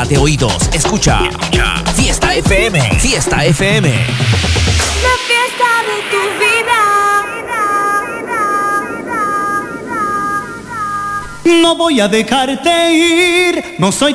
Tápate oídos, escucha Fiesta FM, Fiesta FM. La fiesta de tu vida. No voy a dejarte ir, no soy